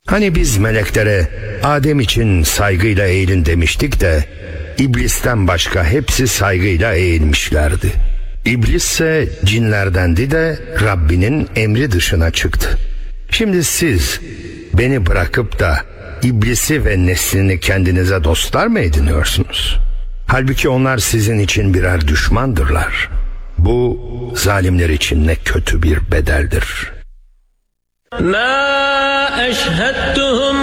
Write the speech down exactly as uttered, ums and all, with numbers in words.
Hani biz meleklere Adem için saygıyla eğilin demiştik de İblisten başka hepsi saygıyla eğilmişlerdi. İblis ise cinlerdendi de Rabbinin emri dışına çıktı. Şimdi siz beni bırakıp da İblisi ve neslini kendinize dostlar mı ediniyorsunuz? Halbuki onlar sizin için birer düşmandırlar. Bu zalimler için ne kötü bir bedeldir. Ma eşhedtuhum